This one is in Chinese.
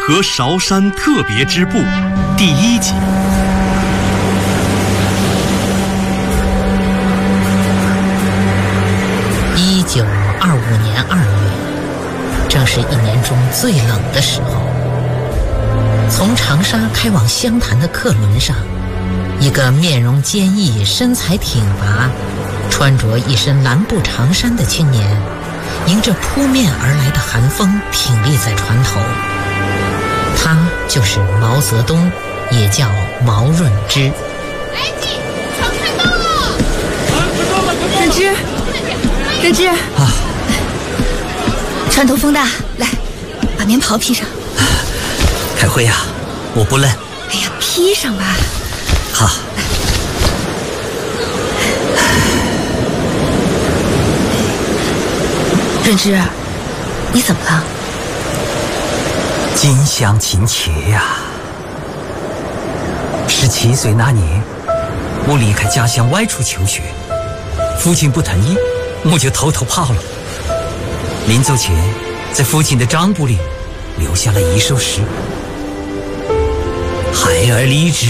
和韶山特别支部第1集。 1925年2月，正是一年中最冷的时候。从长沙开往湘潭的客轮上，一个面容坚毅、身材挺拔、穿着一身蓝布长衫的青年，迎着扑面而来的寒风挺立在船头。他就是毛泽东，也叫毛润之。 来记，船快到了！ 润之，润之啊！ 船头风大，来，把棉袍披上。 开会呀，我不冷。 哎呀，披上吧。 好。 润之，你怎么了？ 近乡情怯呀。17岁那年，我离开家乡外出求学，父亲不同意，我就偷偷跑了。临走前，在父亲的账簿里留下了一首诗：孩儿立志